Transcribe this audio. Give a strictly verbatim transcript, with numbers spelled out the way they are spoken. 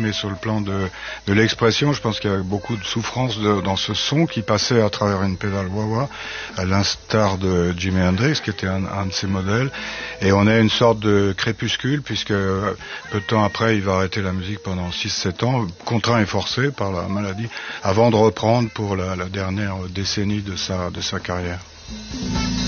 mais sur le plan de, de l'expression, je pense qu'il y a beaucoup de souffrance de, dans ce son qui passait à travers une pédale wah-wah, à l'instar de Jimi Hendrix, qui était un, un de ses modèles. Et on a une sorte de crépuscule, puisque peu de temps après, il va arrêter la musique pendant six sept ans, contraint et forcé par la maladie, avant de reprendre pour la, la dernière décennie de sa, de sa carrière.